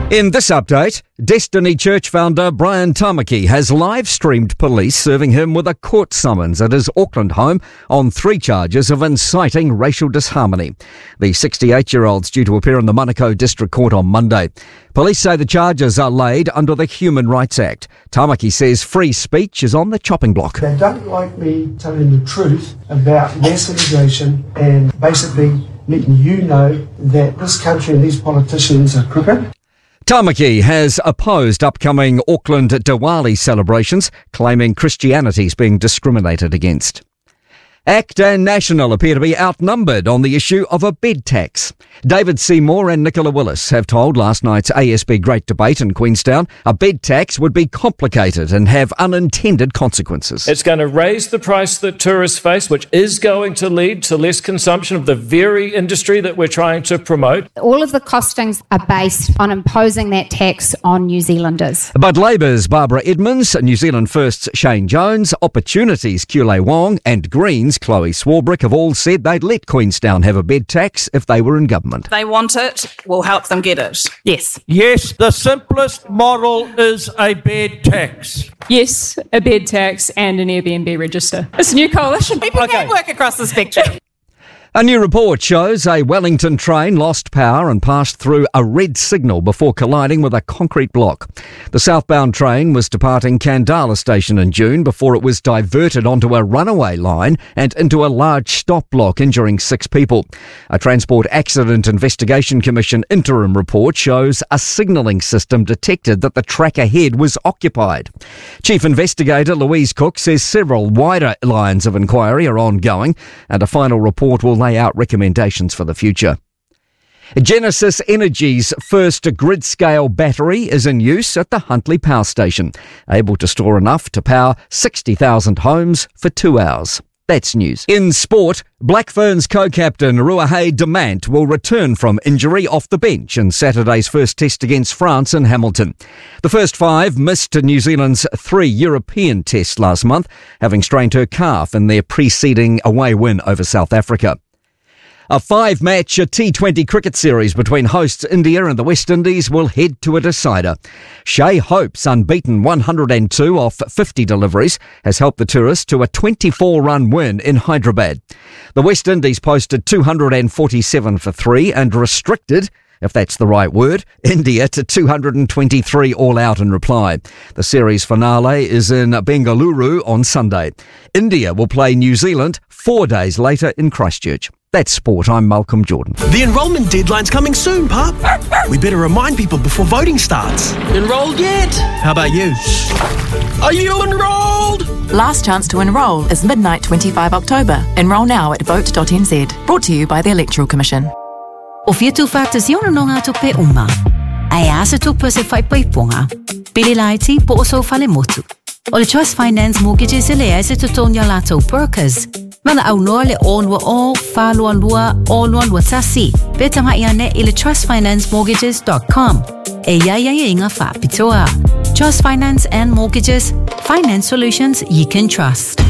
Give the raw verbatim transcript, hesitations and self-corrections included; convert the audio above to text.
In this update, Destiny Church founder Brian Tamaki has live-streamed police serving him with a court summons at his Auckland home on three charges of inciting racial disharmony. The sixty-eight-year-old's due to appear in the Manukau District Court on Monday. Police say the charges are laid under the Human Rights Act. Tamaki says free speech is on the chopping block. They don't like me telling the truth about mass immigration and basically letting you know that this country and these politicians are crooked. Tamaki has opposed upcoming Auckland Diwali celebrations, claiming Christianity is being discriminated against. ACT and National appear to be outnumbered on the issue of a bed tax. David Seymour and Nicola Willis have told last night's A S B Great Debate in Queenstown a bed tax would be complicated and have unintended consequences. It's going to raise the price that tourists face, which is going to lead to less consumption of the very industry that we're trying to promote. All of the costings are based on imposing that tax on New Zealanders. But Labour's Barbara Edmonds, New Zealand First's Shane Jones, Opportunity's Kule Wong and Greens Chloe Swarbrick have all said they'd let Queenstown have a bed tax if they were in government. They want it, we'll help them get it. Yes. Yes, the simplest model is a bed tax. Yes, a bed tax and an Airbnb register. It's a new coalition. People Okay. can work across the spectrum. A new report shows a Wellington train lost power and passed through a red signal before colliding with a concrete block. The southbound train was departing Kandala station in June before it was diverted onto a runaway line and into a large stop block, injuring six people. A Transport Accident Investigation Commission interim report shows a signalling system detected that the track ahead was occupied. Chief Investigator Louise Cook says several wider lines of inquiry are ongoing and a final report will lay out recommendations for the future. Genesis Energy's first grid-scale battery is in use at the Huntly Power Station, able to store enough to power sixty thousand homes for two hours. That's news. In sport, Black Ferns co-captain Ruahei Demant will return from injury off the bench in Saturday's first test against France in Hamilton. The first five missed New Zealand's three European tests last month, having strained her calf in their preceding away win over South Africa. A five-match T twenty cricket series between hosts India and the West Indies will head to a decider. Shai Hope's unbeaten one hundred two off fifty deliveries has helped the tourists to a twenty-four run win in Hyderabad. The West Indies posted two hundred forty-seven for three and restricted, if that's the right word, India to two hundred twenty-three all out in reply. The series finale is in Bengaluru on Sunday. India will play New Zealand four days later in Christchurch. That's sport. I'm Malcolm Jordan. The enrolment deadline's coming soon, pup. We better remind people before voting starts. Enrolled yet? How about you? Are you enrolled? Last chance to enrol is midnight twenty-five October. Enrol now at vote dot n z. Brought to you by the Electoral Commission. O fia tu whātasiona no ngā tupe uma. Ai asa tupa se whaipoiponga. Pili laiti po o so whale motu. O le Trust Finance Mortgages ele e se tutonia lātou brokers. Mana au noa le onua o, whālua lua, onua lua tasi. Peta mai ane i le trust finance mortgages dot com. E ia ia ia inga whapitoa. Trust Finance and Mortgages. Finance solutions you can trust.